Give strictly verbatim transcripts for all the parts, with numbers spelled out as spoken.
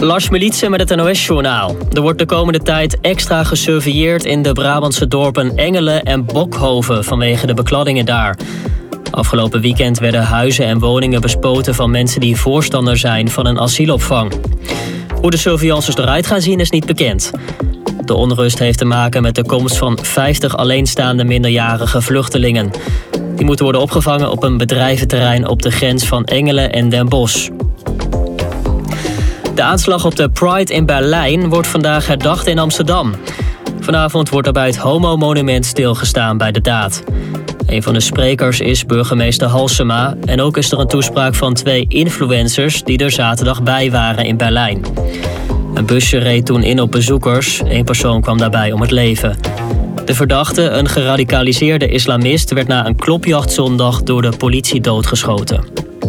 Lars Militsen met het N O S-journaal. Er wordt de komende tijd extra gesurveilleerd in de Brabantse dorpen Engelen en Bokhoven vanwege de bekladdingen daar. Afgelopen weekend werden huizen en woningen bespoten van mensen die voorstander zijn van een asielopvang. Hoe de surveillances eruit gaan zien is niet bekend. De onrust heeft te maken met de komst van vijftig alleenstaande minderjarige vluchtelingen. Die moeten worden opgevangen op een bedrijventerrein op de grens van Engelen en Den Bosch. De aanslag op de Pride in Berlijn wordt vandaag herdacht in Amsterdam. Vanavond wordt er bij het Homo-monument stilgestaan bij de daad. Een van de sprekers is burgemeester Halsema en ook is er een toespraak van twee influencers die er zaterdag bij waren in Berlijn. Een busje reed toen in op bezoekers. Eén persoon kwam daarbij om het leven. De verdachte, een geradicaliseerde islamist, werd na een klopjacht zondag door de politie doodgeschoten.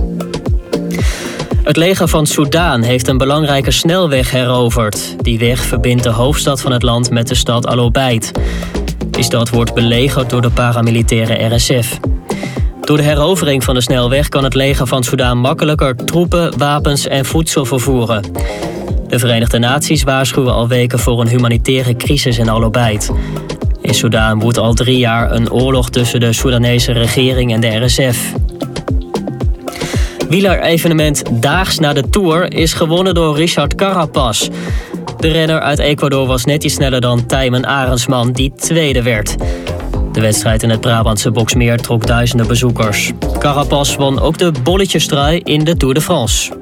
Het leger van Soedan heeft een belangrijke snelweg heroverd. Die weg verbindt de hoofdstad van het land met de stad Al Obeid. Die stad wordt belegerd door de paramilitaire R S F. Door de herovering van de snelweg kan het leger van Soedan makkelijker troepen, wapens en voedsel vervoeren. De Verenigde Naties waarschuwen al weken voor een humanitaire crisis in Al Obeid. In Soedan woedt al drie jaar een oorlog tussen de Soedanese regering en de R S F. Wielerevenement Daags na de Tour is gewonnen door Richard Carapaz. De renner uit Ecuador was net iets sneller dan Tijmen Arendsman, die tweede werd. De wedstrijd in het Brabantse Boxmeer trok duizenden bezoekers. Carapaz won ook de bolletjestrui in de Tour de France.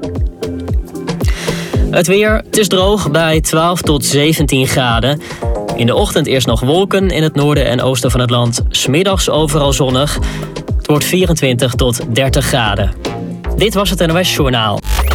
Het weer, het is droog bij twaalf tot zeventien graden. In de ochtend eerst nog wolken in het noorden en oosten van het land. 's Middags overal zonnig. Het wordt vierentwintig tot dertig graden. Dit was het N O S-journaal.